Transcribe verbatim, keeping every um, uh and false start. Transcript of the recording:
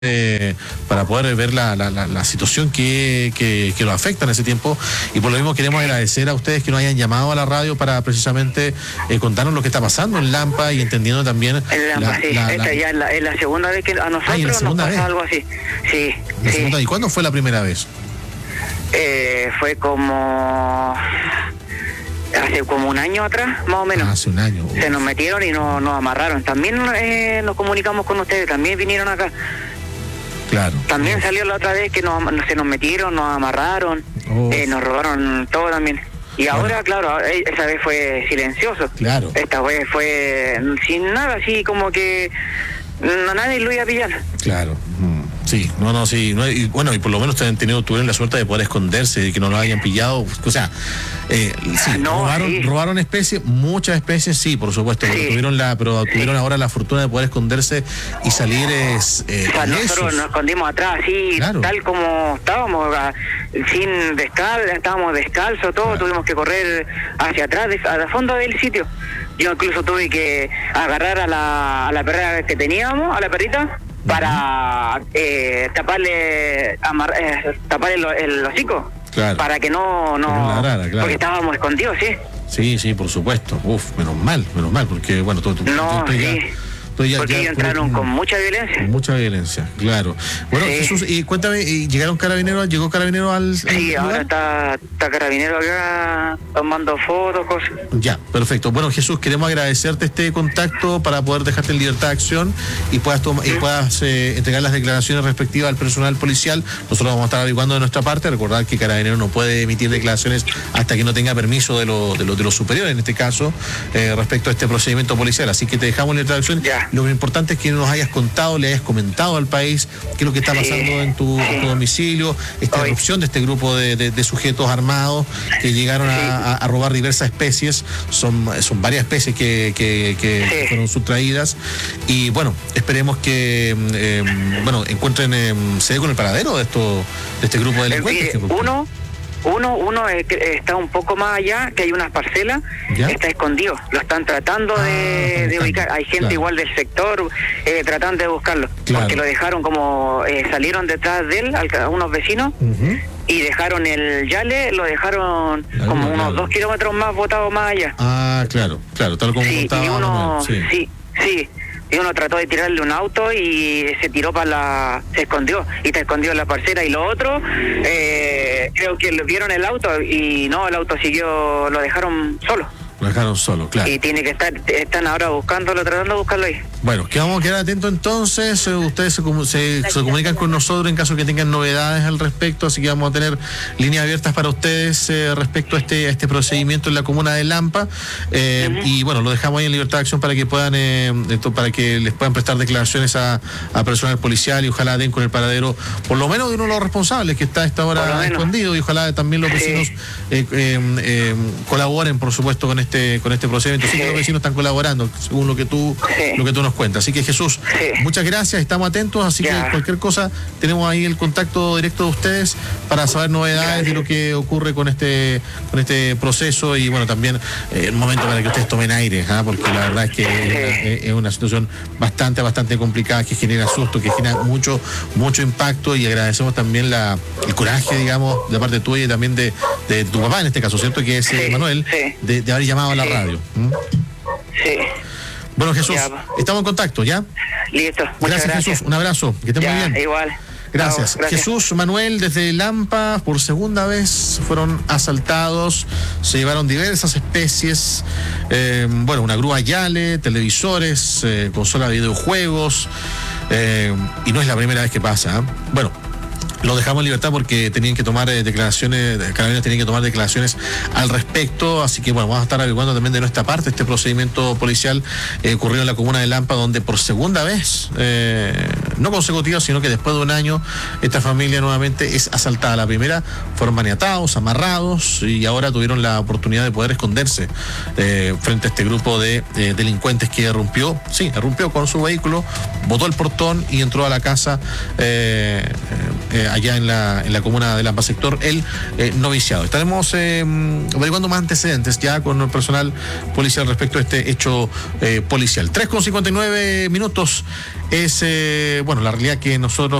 Eh, para poder ver la, la, la, la situación que, que, que los afecta en ese tiempo, y por lo mismo queremos agradecer a ustedes que nos hayan llamado a la radio para precisamente eh, contarnos lo que está pasando en Lampa y entendiendo también en Lampa, la, sí. la, Esta la... ya es la, es la segunda vez que a nosotros ah, nos pasa vez? algo así. Sí, la sí. Segunda, ¿y cuándo fue la primera vez? Eh, fue como hace como un año atrás, más o menos. Ah, hace un año. Se nos metieron y nos, nos amarraron. También eh, nos comunicamos con ustedes, también vinieron acá. Claro. También salió la otra vez que nos, se nos metieron, nos amarraron, oh. eh, nos robaron todo también. Y bueno. Ahora, claro, esa vez fue silencioso. Claro. Esta vez fue sin nada, así como que no, nadie lo iba a pillar. Claro. Mm. Sí, no, no, sí. No, y bueno, y por lo menos han tenido, tuvieron la suerte de poder esconderse, de que no lo hayan pillado. O sea, eh, sí, no, robaron, sí. robaron especies, muchas especies, sí, por supuesto, sí. pero tuvieron la, pero sí. tuvieron ahora la fortuna de poder esconderse y salir es, eh, o sea, nosotros nos escondimos atrás, así, claro. Tal como estábamos, sin descalzo, estábamos descalzos, todo, claro. Tuvimos que correr hacia atrás, al fondo del sitio. Yo incluso tuve que agarrar a la, a la perra que teníamos, a la perrita, para eh, taparle amar, eh, taparle el, el hocico, claro. Para que no no, que no ladrara, claro. Porque estábamos escondidos, sí. Sí, sí, por supuesto. Uf, menos mal, menos mal, porque bueno, todo tu no, sí. Ya, Ya, porque ya, ellos entraron con, con mucha violencia. Con mucha violencia, claro. Bueno, sí. Jesús, y cuéntame, ¿llegaron carabineros? ¿Llegó carabinero al, al Sí, lugar? Ahora está, está carabinero acá tomando fotos, cosas. Ya, perfecto. Bueno, Jesús, queremos agradecerte este contacto para poder dejarte en libertad de acción y puedas toma, ¿Sí? y puedas eh, entregar las declaraciones respectivas al personal policial. Nosotros vamos a estar averiguando de nuestra parte. Recordar que carabinero no puede emitir declaraciones hasta que no tenga permiso de los de lo, de lo superiores, en este caso, eh, respecto a este procedimiento policial. Así que te dejamos en libertad de acción. Ya. Lo importante es que nos hayas contado, le hayas comentado al país qué es lo que está pasando sí, en, tu, sí. en tu domicilio, esta erupción de este grupo de, de, de sujetos armados que llegaron sí. a, a robar diversas especies, son, son varias especies que, que, que sí. fueron sustraídas, y bueno, esperemos que eh, bueno, encuentren, eh, se dé con el paradero de, esto, de este grupo de delincuentes. Eh, uno Uno, uno eh, está un poco más allá, que hay unas parcelas, ¿Ya? Está escondido, lo están tratando ah, de, de ubicar, hay gente claro. igual del sector eh, tratando de buscarlo, claro. Porque lo dejaron como, eh, salieron detrás de él, a unos vecinos, uh-huh. Y dejaron el yale, lo dejaron claro, como claro. unos dos kilómetros más botado más allá. Ah, claro, claro, tal como sí, contaba. Y uno, sí, sí, sí. Y uno trató de tirarle un auto y se tiró para la... se escondió, y se escondió en la parcela. Y lo otro, eh, creo que vieron el auto y no, el auto siguió, lo dejaron solo. Lo dejaron solo, claro. Y tiene que estar, están ahora buscándolo, tratando de buscarlo ahí. Bueno, que vamos a quedar atentos entonces. Ustedes se, se, se comunican con nosotros en caso que tengan novedades al respecto, así que vamos a tener líneas abiertas para ustedes eh, respecto a este, a este procedimiento en la comuna de Lampa. Eh, uh-huh. Y bueno, lo dejamos ahí en libertad de acción para que puedan, eh, para que les puedan prestar declaraciones a, a personal policial, y ojalá den con el paradero, por lo menos de uno de los responsables que está a esta hora escondido, y ojalá también los vecinos sí. eh, eh, eh, colaboren, por supuesto, con este con este procedimiento. Sí, sí que los vecinos están colaborando, según lo que tú sí. lo que tú nos cuentas. Así que, Jesús, sí. muchas gracias, estamos atentos, así ya. que cualquier cosa, tenemos ahí el contacto directo de ustedes para saber novedades gracias. de lo que ocurre con este con este proceso, y bueno, también eh, un momento para que ustedes tomen aire, ¿eh? Porque la verdad es que sí. es, una, es una situación bastante, bastante complicada, que genera susto, que genera mucho, mucho impacto, y agradecemos también la, el coraje, digamos, de parte tuya y también de, de tu papá, en este caso, ¿cierto? Que es sí. Manuel, sí. De, de haber llamado a la radio. ¿Mm? Sí. Bueno, Jesús, ya. estamos en contacto, ¿ya? Listo. Muchas gracias, gracias, Jesús. Un abrazo. Que esté muy bien. Igual. Gracias. No, gracias. Jesús, Manuel, desde Lampa, por segunda vez fueron asaltados, se llevaron diversas especies, eh, bueno, una grúa Yale, televisores, eh, consola de videojuegos, eh, y no es la primera vez que pasa, ¿eh? Bueno, lo dejamos en libertad porque tenían que tomar eh, declaraciones, carabineros tenían que tomar declaraciones al respecto, así que bueno, vamos a estar averiguando también de nuestra parte este procedimiento policial eh, ocurrido en la comuna de Lampa, donde por segunda vez, eh, no consecutiva, sino que después de un año, esta familia nuevamente es asaltada. La primera fueron maniatados, amarrados, y ahora tuvieron la oportunidad de poder esconderse eh, frente a este grupo de eh, delincuentes que irrumpió, sí, irrumpió con su vehículo, botó el portón y entró a la casa eh, eh, eh, allá en la, en la comuna de Lampa, sector El eh, Noviciado. Estaremos eh, averiguando más antecedentes ya con el personal policial respecto a este hecho eh, policial. tres con cincuenta y nueve minutos es, eh, bueno, la realidad que nosotros